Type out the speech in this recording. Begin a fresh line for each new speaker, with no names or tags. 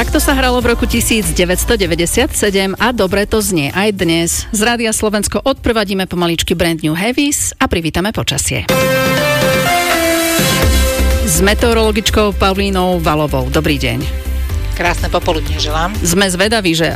Takto sa hralo v roku 1997 a dobre to znie aj dnes. Z Rádia Slovensko odprvadíme pomaličky Brand New Heavies a privítame počasie. S meteorologičkou Paulínou Valovou. Dobrý deň.
Krásne popoludne želám.
Sme zvedaví, že